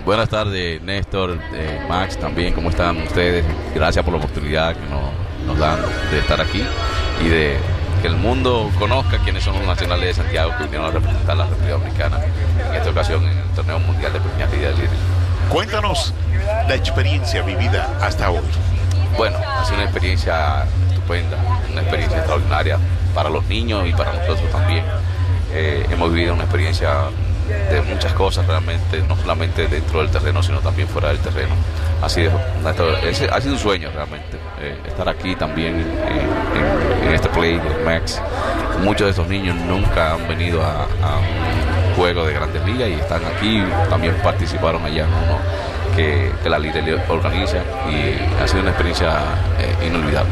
Buenas tardes, Néstor, Max, también, ¿cómo están ustedes? Gracias por la oportunidad que nos dan de estar aquí y de que el mundo conozca quiénes son los nacionales de Santiago que vinieron a representar a la República Dominicana en esta ocasión en el Torneo Mundial de Pequeñas Ligas Líderes. Cuéntanos la experiencia vivida hasta hoy. Bueno, ha sido una experiencia estupenda, una experiencia extraordinaria para los niños y para nosotros también. Hemos vivido una experiencia de muchas cosas realmente, no solamente dentro del terreno, sino también fuera del terreno. Ha sido un sueño realmente, estar aquí también en este play de Max. Muchos de estos niños nunca han venido a un juego de Grandes Ligas y están aquí, también participaron allá en uno que la líder organiza y ha sido una experiencia inolvidable.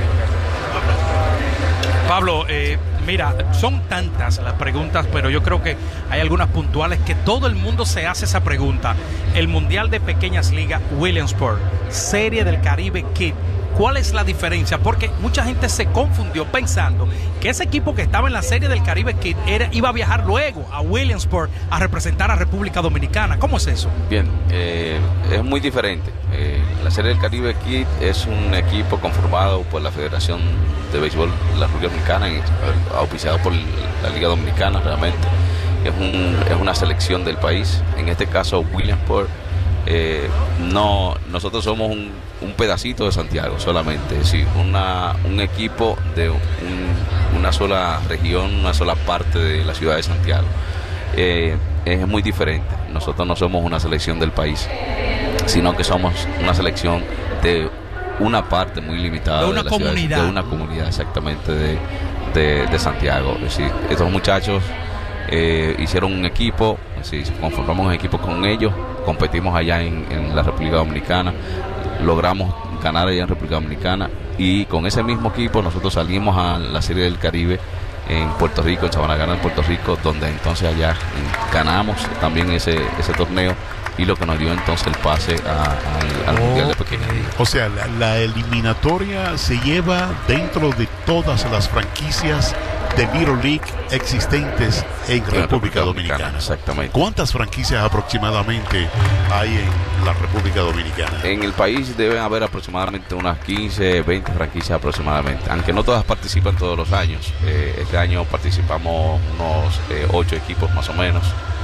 Pablo, mira, son tantas las preguntas, pero yo creo que hay algunas puntuales que todo el mundo se hace esa pregunta. El Mundial de Pequeñas Ligas Williamsport, Serie del Caribe Kid. ¿Cuál es la diferencia? Porque mucha gente se confundió pensando que ese equipo que estaba en la Serie del Caribe Kid iba a viajar luego a Williamsport a representar a República Dominicana. ¿Cómo es eso? Bien, es muy diferente. La Serie del Caribe Kid es un equipo conformado por la Federación de Béisbol de la República Dominicana, auspiciado por la Liga Dominicana realmente. Es una selección del país. En este caso, Williamsport. Nosotros somos un pedacito de Santiago solamente, es decir, un equipo de una sola región, una sola parte de la ciudad de Santiago. Es muy diferente. Nosotros no somos una selección del país, sino que somos una selección de una parte muy limitada de una comunidad. De una comunidad exactamente de Santiago. Es decir, estos muchachos hicieron un equipo, conformamos un equipo con ellos, competimos allá en la República Dominicana, logramos ganar allá en República Dominicana y con ese mismo equipo nosotros salimos a la Serie del Caribe en Puerto Rico, en Sabana Grande, en Puerto Rico, donde entonces allá ganamos también ese torneo y lo que nos dio entonces el pase al Mundial de Pequeñas Ligas. O sea, la eliminatoria se lleva dentro de todas las franquicias de Little League existentes en República Dominicana. Exactamente. ¿Cuántas franquicias aproximadamente hay en la República Dominicana? En el país deben haber aproximadamente unas 15, 20 franquicias aproximadamente, aunque no todas participan todos los años. Este año participamos unos 8 equipos más o menos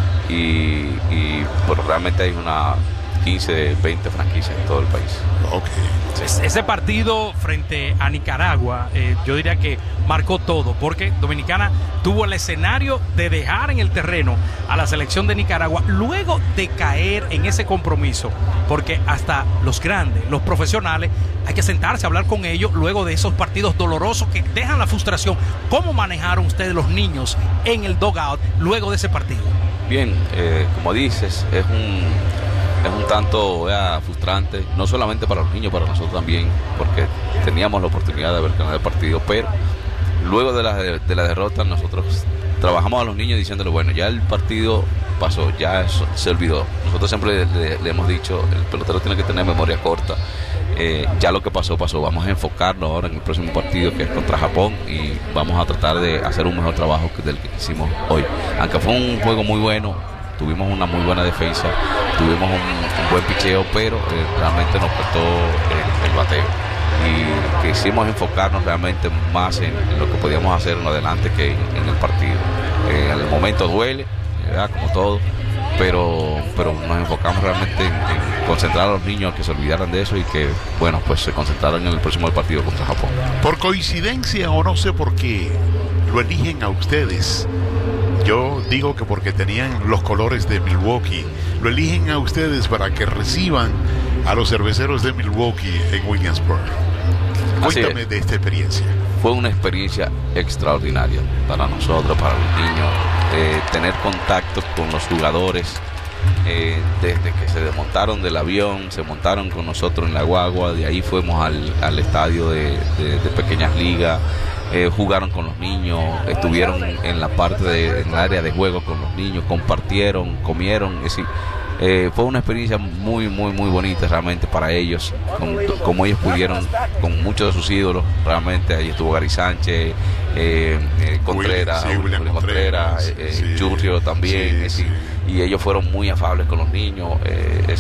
pero realmente hay una 15, 20 franquicias en todo el país. Okay. Ese partido frente a Nicaragua, yo diría que marcó todo, porque Dominicana tuvo el escenario de dejar en el terreno a la selección de Nicaragua luego de caer en ese compromiso, porque hasta los grandes, los profesionales, hay que sentarse a hablar con ellos luego de esos partidos dolorosos que dejan la frustración. ¿Cómo manejaron ustedes los niños en el dugout luego de ese partido? Bien, como dices, es un tanto frustrante, no solamente para los niños, para nosotros también, porque teníamos la oportunidad de haber ganado el partido, pero luego de la derrota nosotros trabajamos a los niños diciéndole, bueno, ya el partido pasó, ya se olvidó. Nosotros siempre le hemos dicho, el pelotero tiene que tener memoria corta. Ya lo que pasó, vamos a enfocarnos ahora en el próximo partido, que es contra Japón, y vamos a tratar de hacer un mejor trabajo del que hicimos hoy. Aunque fue un juego muy bueno, tuvimos una muy buena defensa, tuvimos un buen picheo, pero realmente nos costó el bateo. Y quisimos enfocarnos realmente más en lo que podíamos hacer en adelante que en el partido. En el momento duele, como todo, pero nos enfocamos realmente en concentrar a los niños, que se olvidaran de eso y que, bueno, pues se concentraran en el próximo partido contra Japón. Por coincidencia o no sé por qué lo eligen a ustedes. Yo digo que porque tenían los colores de Milwaukee, lo eligen a ustedes para que reciban a los cerveceros de Milwaukee en Williamsport. Cuéntame de esta experiencia. Fue una experiencia extraordinaria para nosotros, para los niños, tener contacto con los jugadores, desde que se desmontaron del avión, se montaron con nosotros en la guagua, de ahí fuimos al estadio de Pequeñas Ligas. Jugaron con los niños, estuvieron en la parte en el área de juego con los niños, compartieron, comieron, es decir, fue una experiencia muy bonita realmente para ellos, como ellos pudieron, con muchos de sus ídolos, realmente ahí estuvo Gary Sánchez, Contreras, William Contreras, Churrio también, y ellos fueron muy afables con los niños.